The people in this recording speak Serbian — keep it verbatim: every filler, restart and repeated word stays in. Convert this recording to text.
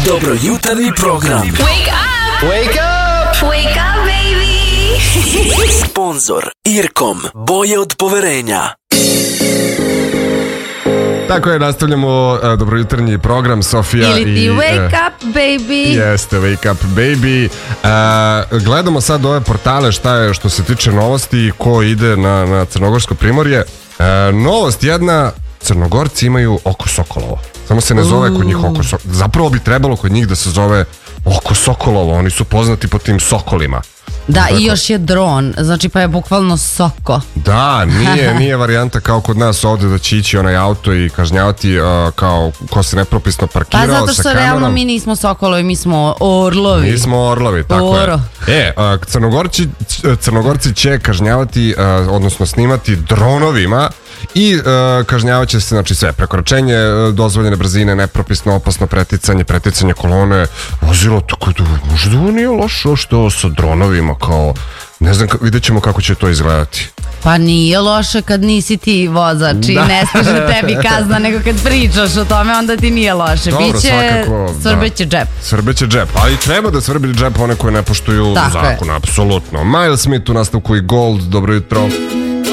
Dobro jutarnji program. Wake up! Wake up! Wake up, baby! Sponzor Irkom, boje od poverenja. Tako je, nastavljamo uh, dobrojutarnji program, Sofija. Ili ti i, wake uh, up, baby. Jeste, wake up, baby. Uh, gledamo sad ove portale šta je što se tiče novosti, ko ide na, na Crnogorsko primorje. Uh, novost jedna, Crnogorci imaju oko Sokolovo. Samo se ne zove kod njih oko Sokolovo. Zapravo bi trebalo kod njih da se zove oko Sokolovo. Oni su poznati po tim sokolima. Da, Tako. i još je dron, znači pa je bukvalno soko. Da, nije, nije varijanta kao kod nas ovde da će ići onaj auto i kažnjavati uh, kao ko se nepropisno parkirao Pa sa zato što kamerom. realno mi nismo sokolovi, mi smo orlovi. Mi smo orlovi, tako Oro. je. E, uh, Crnogorci, Crnogorci će kažnjavati, uh, odnosno snimati dronovima i uh, kažnjavat će se, znači, sve prekoračenje uh, dozvoljene brzine, nepropisno opasno preticanje, preticanje kolone, vozilo, tako da možda ovo nije lošo što sa dronovima, kao, ne znam, vidjet ćemo kako će to izgledati. Pa nije loše kad nisi ti vozač i Da. ne stiže tebi kazna, nego kad pričaš o tome, onda ti nije loše. Dobro, Biće svakako, da. svrbeće džep. Svrbeće džep, ali treba da svrbi džep one koje ne poštuju Tako je. zakon, apsolutno. Miles Smith u nastavku i Gold, dobro jutro.